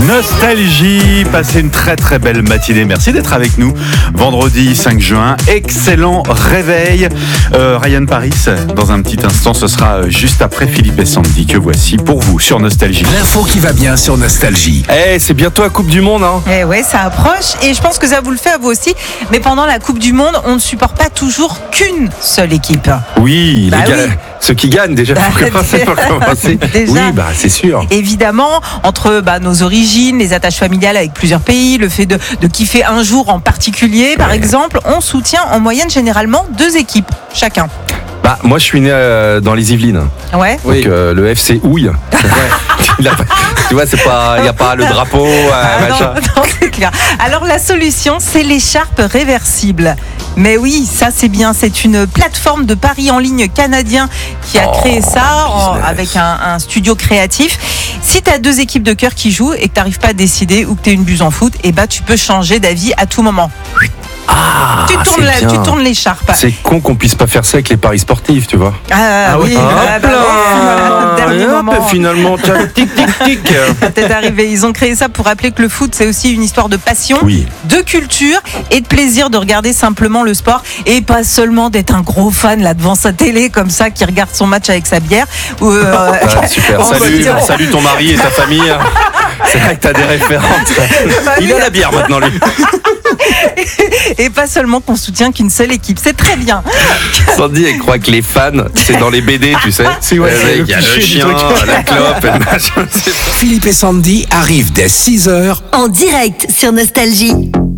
Nostalgie, passez une très très belle matinée. Merci d'être avec nous. Vendredi 5 juin, excellent réveil. Ryan Paris, dans un petit instant, ce sera juste après Philippe et Sandy que voici pour vous sur Nostalgie. L'info qui va bien sur Nostalgie. C'est bientôt la Coupe du Monde, hein. Eh ouais, ça approche et je pense que ça vous le fait à vous aussi. Mais pendant la Coupe du Monde, on ne supporte pas toujours qu'une seule équipe. Oui, Bah les gars, oui. ceux qui gagnent déjà pour commencer. Déjà. Oui, c'est sûr. Évidemment, entre nos origines, les attaches familiales avec plusieurs pays, le fait de kiffer un jour en particulier, par exemple, on soutient en moyenne généralement 2 équipes chacun. Moi, je suis né dans les Yvelines. Ouais. Donc le FC Houille. Tu vois, c'est pas, il y a pas le drapeau, machin. Non, c'est clair. Alors la solution, c'est l'écharpe réversible. Mais oui, ça c'est bien. C'est une plateforme de paris en ligne canadien qui a créé ça avec un studio créatif. Si tu as 2 équipes de cœur qui jouent et que tu n'arrives pas à décider ou que tu es une buse en foot, tu peux changer d'avis à tout moment. Tu tournes l'écharpe. C'est con qu'on puisse pas faire ça avec les paris sportifs, tu vois. Oui. Dernier moment. Finalement, tiens, tic tic tic. Peut-être arrivé. Ils ont créé ça pour rappeler que le foot, c'est aussi une histoire de passion, de culture et de plaisir de regarder simplement le sport et pas seulement d'être un gros fan là devant sa télé comme ça qui regarde son match avec sa bière. Super. Salut ton mari et ta famille. C'est vrai que t'as des références. Il a la bière maintenant, lui. Et pas seulement qu'on soutient qu'une seule équipe, c'est très bien. Sandy, elle croit que les fans, c'est dans les BD, tu sais. Il y a le chien, la clope, et le machin. Philippe et Sandy arrivent dès 6h en direct sur Nostalgie.